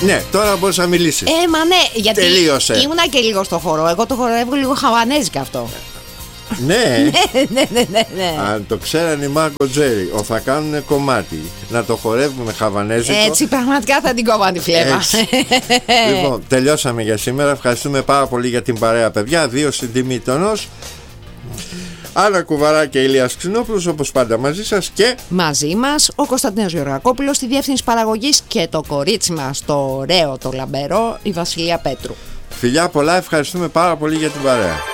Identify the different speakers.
Speaker 1: Ναι, τώρα μπορείς να μιλήσεις.
Speaker 2: Μα ναι, γιατί
Speaker 1: τελείωσε.
Speaker 2: ήμουνα και λίγο στο χορό. Εγώ το χορεύω λίγο χαβανέζικα αυτό.
Speaker 1: Ναι.
Speaker 2: Ναι.
Speaker 1: Αν το ξέρανε οι Μάρκο Τζέρι, θα κάνουν κομμάτι να το χορεύουμε χαβανέζικο.
Speaker 2: Έτσι πραγματικά θα την κόβαν τη φλέβα.
Speaker 1: Λοιπόν, τελειώσαμε για σήμερα. Ευχαριστούμε πάρα πολύ για την παρέα, παιδιά. 2 στην τιμή τονός. Άννα Κουβαρά και Ηλίας Ξινόπουλος, όπως πάντα μαζί σας, και
Speaker 2: μαζί μας ο Κωνσταντίνος Γεωργακόπουλος στη διεύθυνση παραγωγής και το κορίτσι μας, το ωραίο, το λαμπερό, η Βασιλεία Πέτρου.
Speaker 1: Φιλιά πολλά, ευχαριστούμε πάρα πολύ για την παρέα.